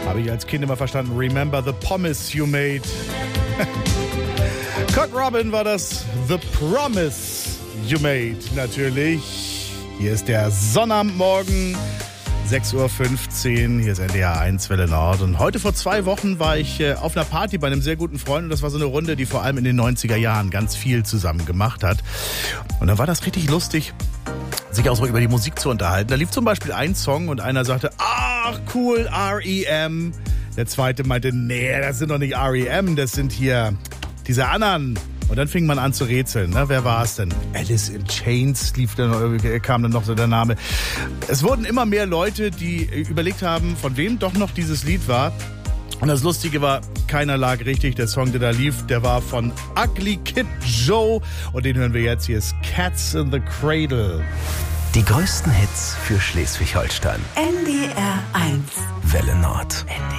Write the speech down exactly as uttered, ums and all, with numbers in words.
Habe ich als Kind immer verstanden. Remember the promise you made. Cock Robin war das. The promise you made, natürlich. Hier ist der Sonnabendmorgen. sechs Uhr fünfzehn, hier ist N D R eins Welle Nord. Und heute vor zwei Wochen war ich äh, auf einer Party bei einem sehr guten Freund. Und das war so eine Runde, die vor allem in den neunziger Jahren ganz viel zusammen gemacht hat. Und dann war das richtig lustig, sich auch so über die Musik zu unterhalten. Da lief zum Beispiel ein Song und einer sagte, ach cool, R E M. Der zweite meinte, nee, das sind doch nicht R E M, das sind hier diese anderen. Und dann fing man an zu rätseln, ne? Wer war es denn? Alice in Chains lief dann, kam dann noch so der Name. Es wurden immer mehr Leute, die überlegt haben, von wem doch noch dieses Lied war. Und das Lustige war, keiner lag richtig. Der Song, der da lief, der war von Ugly Kid Joe. Und den hören wir jetzt. Hier ist Cats in the Cradle. Die größten Hits für Schleswig-Holstein. N D R eins Welle Nord. N D R